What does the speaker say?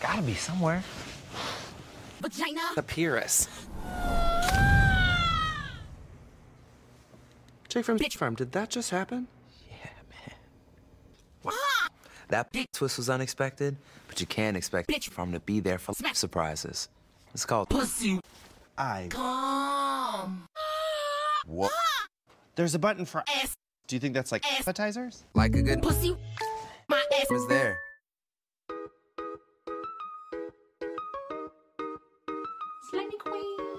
Gotta be somewhere. Vagina. The Pyrrhus. Jake from Bitch Farm, did that just happen? Yeah, man. That twist was unexpected, but you can't expect Bitch Farm to be there for surprises. It's called Pussy. Come. What? There's a button for ass. Do you think that's like appetizers? like a good Pussy. My ass was there.